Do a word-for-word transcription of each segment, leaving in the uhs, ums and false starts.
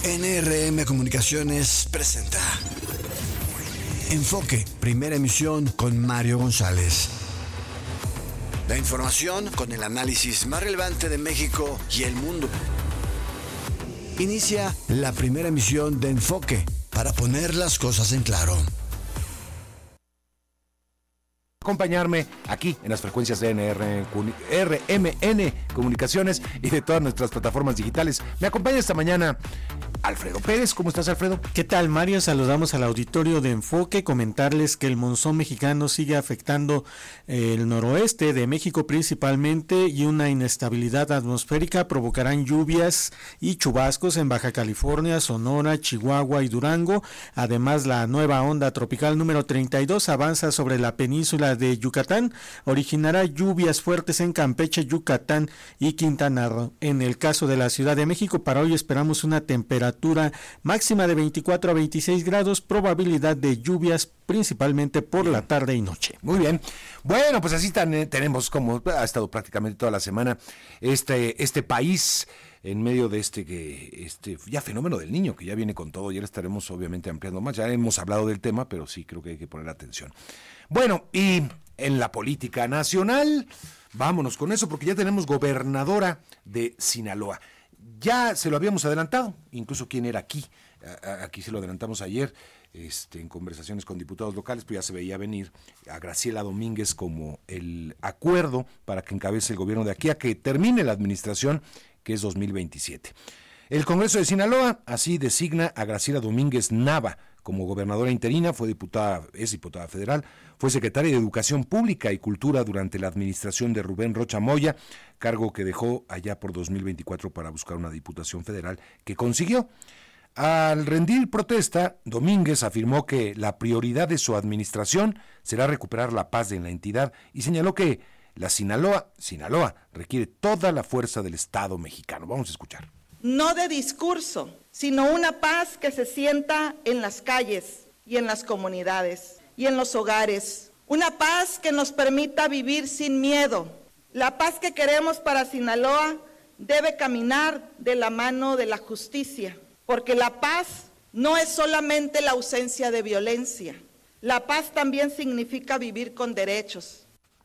N R M Comunicaciones presenta Enfoque, primera emisión con Mario González. La información con el análisis más relevante de México y el mundo. Inicia la primera emisión de Enfoque para poner las cosas en claro. Acompañarme aquí en las frecuencias de N R M N Comunicaciones y de todas nuestras plataformas digitales. Me acompaña esta mañana Alfredo Pérez. ¿Cómo estás, Alfredo? ¿Qué tal, Mario? Saludamos al auditorio de Enfoque. Comentarles que el monzón mexicano sigue afectando el noroeste de México principalmente, y una inestabilidad atmosférica provocarán lluvias y chubascos en Baja California, Sonora, Chihuahua y Durango. Además, la nueva onda tropical número treinta y dos avanza sobre la península de Yucatán, originará lluvias fuertes en Campeche, Yucatán y Quintana Roo. En el caso de la Ciudad de México, para hoy esperamos una temperatura máxima de veinticuatro a veintiséis grados, probabilidad de lluvias principalmente por la tarde y noche. Muy bien. Bueno, pues así tan, tenemos, como ha estado prácticamente toda la semana, este, este país en medio de este que este ya fenómeno del niño, que ya viene con todo, y ahora estaremos obviamente ampliando más. Ya hemos hablado del tema, pero sí creo que hay que poner atención. Bueno, y en la política nacional, vámonos con eso, porque ya tenemos gobernadora de Sinaloa. Ya se lo habíamos adelantado, incluso quién era aquí, aquí se lo adelantamos ayer, este, en conversaciones con diputados locales, pues ya se veía venir a Graciela Domínguez como el acuerdo para que encabece el gobierno de aquí a que termine la administración, que es dos mil veintisiete. El Congreso de Sinaloa así designa a Graciela Domínguez Nava como gobernadora interina. Fue diputada, es diputada federal, fue secretaria de Educación Pública y Cultura durante la administración de Rubén Rocha Moya, cargo que dejó allá por dos mil veinticuatro para buscar una diputación federal que consiguió. Al rendir protesta, Domínguez afirmó que la prioridad de su administración será recuperar la paz en la entidad y señaló que la Sinaloa, Sinaloa requiere toda la fuerza del Estado mexicano. Vamos a escuchar. No de discurso, sino una paz que se sienta en las calles y en las comunidades y en los hogares. Una paz que nos permita vivir sin miedo. La paz que queremos para Sinaloa debe caminar de la mano de la justicia, porque la paz no es solamente la ausencia de violencia. La paz también significa vivir con derechos.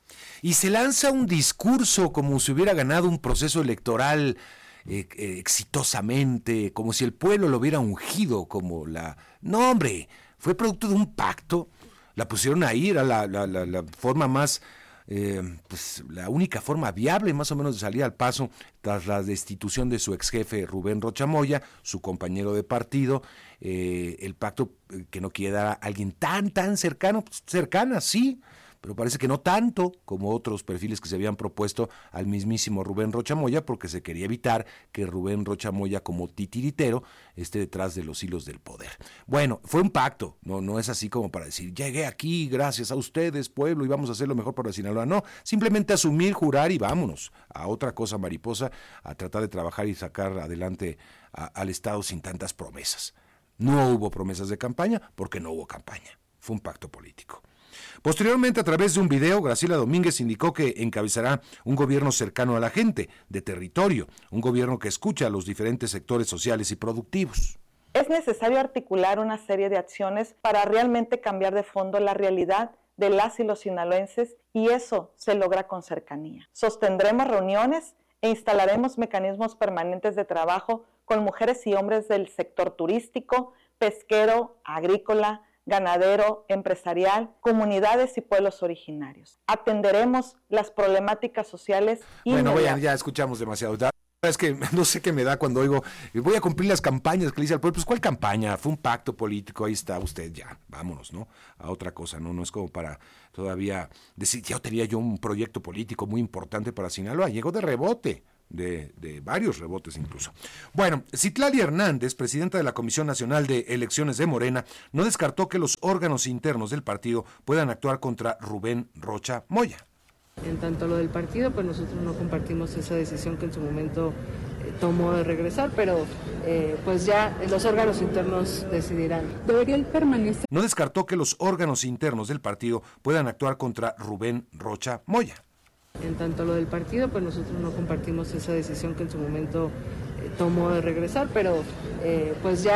Y se lanza un discurso como si hubiera ganado un proceso electoral Eh, eh, exitosamente, como si el pueblo lo hubiera ungido como la... No, hombre, fue producto de un pacto, la pusieron ahí, era la, la, la, la forma más, eh, pues la única forma viable más o menos de salir al paso tras la destitución de su ex jefe Rubén Rocha Moya, su compañero de partido, eh, el pacto que no quiere dar a alguien tan, tan cercano, pues, cercana, sí, pero parece que no tanto como otros perfiles que se habían propuesto al mismísimo Rubén Rocha Moya, porque se quería evitar que Rubén Rocha Moya, como titiritero, esté detrás de los hilos del poder. Bueno, fue un pacto, no, no es así como para decir, llegué aquí gracias a ustedes, pueblo, y vamos a hacer lo mejor para Sinaloa. No, simplemente asumir, jurar y vámonos a otra cosa mariposa, a tratar de trabajar y sacar adelante a, al Estado sin tantas promesas. No hubo promesas de campaña porque no hubo campaña, fue un pacto político. Posteriormente, a través de un video, Graciela Domínguez indicó que encabezará un gobierno cercano a la gente, de territorio, un gobierno que escucha a los diferentes sectores sociales y productivos. Es necesario articular una serie de acciones para realmente cambiar de fondo la realidad de las y los sinaloenses, y eso se logra con cercanía. Sostendremos reuniones e instalaremos mecanismos permanentes de trabajo con mujeres y hombres del sector turístico, pesquero, agrícola, ganadero, empresarial, comunidades y pueblos originarios. Atenderemos las problemáticas sociales inmediatas. Bueno, vayan, ya escuchamos demasiado. Ya, es que no sé qué me da cuando oigo, voy a cumplir las campañas que le dice al pueblo. Pues, ¿cuál campaña? Fue un pacto político, ahí está usted, ya, vámonos, ¿no? A otra cosa, ¿no? No es como para todavía decir, ya tenía yo un proyecto político muy importante para Sinaloa, llegó de rebote. De, de varios rebotes incluso. Bueno, Citlali Hernández, presidenta de la Comisión Nacional de Elecciones de Morena, no descartó que los órganos internos del partido puedan actuar contra Rubén Rocha Moya. En tanto lo del partido, pues nosotros no compartimos esa decisión que en su momento eh, tomó de regresar, pero eh, pues ya los órganos internos decidirán. ¿Debería él permanecer? No descartó que los órganos internos del partido puedan actuar contra Rubén Rocha Moya. En tanto lo del partido, pues nosotros no compartimos esa decisión que en su momento tomó de regresar, pero eh, pues ya